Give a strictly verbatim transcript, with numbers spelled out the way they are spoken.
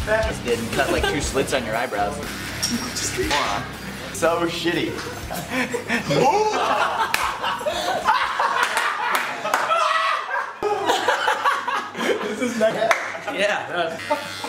Just did cut like two slits on your eyebrows. Just keep on. So shitty. This is next. Yeah.